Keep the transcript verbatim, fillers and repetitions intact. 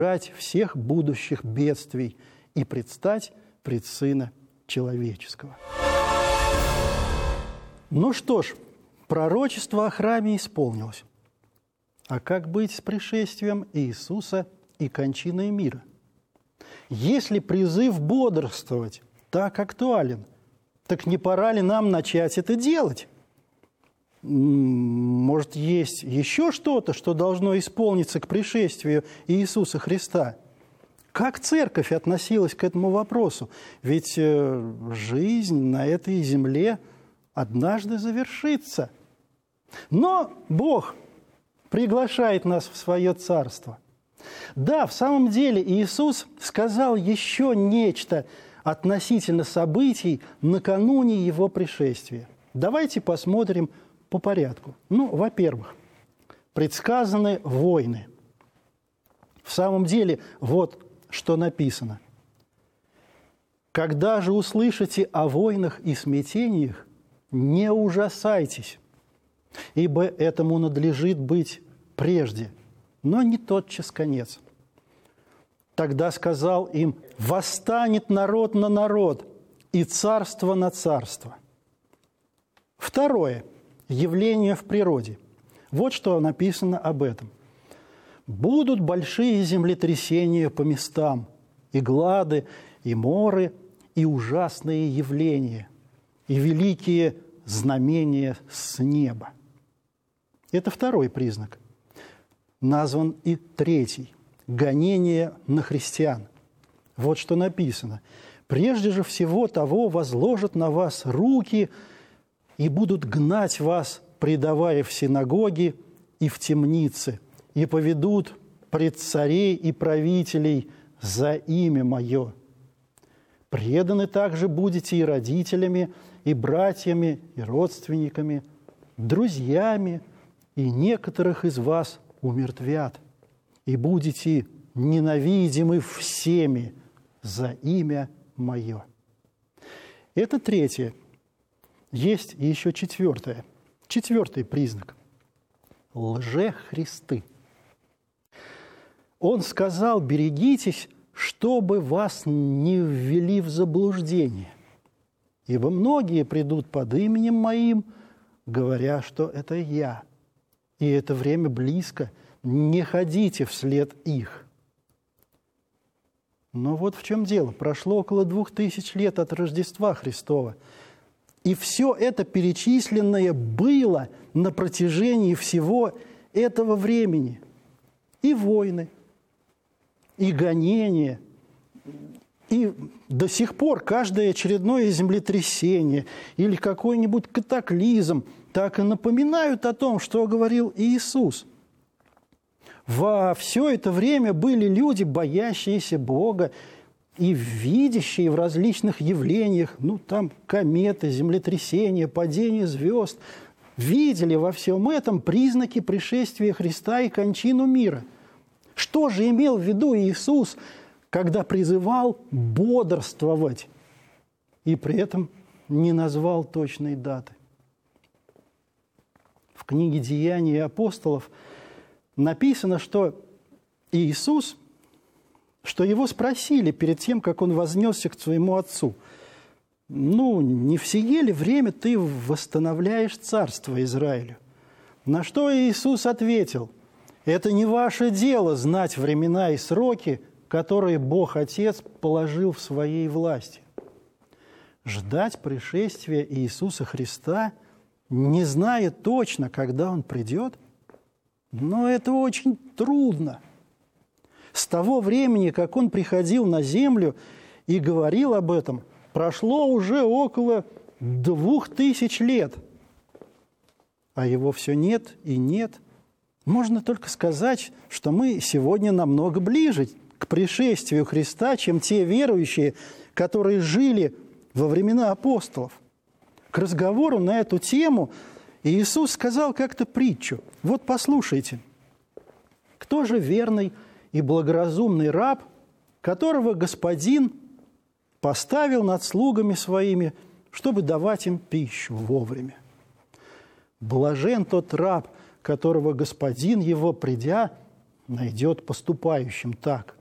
всех будущих бедствий и предстать пред Сына Человеческого. Ну что ж, пророчество о храме исполнилось. А как быть с пришествием Иисуса и кончиной мира? Если призыв бодрствовать так актуален, так не пора ли нам начать это делать? Может, есть еще что-то, что должно исполниться к пришествию Иисуса Христа? Как церковь относилась к этому вопросу? Ведь жизнь на этой земле однажды завершится. Но Бог приглашает нас в свое царство. Да, в самом деле Иисус сказал еще нечто относительно событий накануне Его пришествия. Давайте посмотрим по порядку. Ну, во-первых, предсказаны войны. В самом деле, вот что написано. «Когда же услышите о войнах и смятениях, не ужасайтесь, ибо этому надлежит быть прежде, но не тотчас конец. Тогда сказал им: восстанет народ на народ и царство на царство». Второе. Явление в природе. Вот что написано об этом. «Будут большие землетрясения по местам, и глады, и моры, и ужасные явления, и великие знамения с неба». Это второй признак. Назван и третий – гонение на христиан. Вот что написано. «Прежде же всего того возложат на вас руки и будут гнать вас, предавая в синагоги и в темницы, и поведут пред царей и правителей за имя Мое. Преданы также будете и родителями, и братьями, и родственниками, друзьями, и некоторых из вас умертвят, и будете ненавидимы всеми за имя Мое». Это третье. Есть еще четвертое. Четвертый признак. Лжехристы. Он сказал: берегитесь, чтобы вас не ввели в заблуждение. Ибо многие придут под именем Моим, говоря, что это Я. И это время близко. Не ходите вслед их. Но вот в чем дело. Прошло около двух тысяч лет от Рождества Христова. И все это перечисленное было на протяжении всего этого времени. И войны, и гонения, и до сих пор каждое очередное землетрясение или какой-нибудь катаклизм так и напоминают о том, что говорил Иисус. Во все это время были люди, боящиеся Бога и видящие в различных явлениях, ну, там кометы, землетрясения, падение звезд, видели во всем этом признаки пришествия Христа и кончину мира. Что же имел в виду Иисус, когда призывал бодрствовать и при этом не назвал точной даты? В книге «Деяния апостолов» написано, что Иисус, что его спросили перед тем, как он вознесся к своему Отцу: «Ну, не в сие ли время ты восстановляешь царство Израилю?» На что Иисус ответил: «Это не ваше дело знать времена и сроки, которые Бог Отец положил в своей власти». Ждать пришествия Иисуса Христа, не зная точно, когда Он придет, но это очень трудно. С того времени, как Он приходил на землю и говорил об этом, прошло уже около двух тысяч лет, а Его все нет и нет. Можно только сказать, что мы сегодня намного ближе к пришествию Христа, чем те верующие, которые жили во времена апостолов. К разговору на эту тему Иисус сказал как-то притчу. Вот послушайте. «Кто же верный и благоразумный раб, которого господин поставил над слугами своими, чтобы давать им пищу вовремя? Блажен тот раб, которого господин его, придя, найдет поступающим так,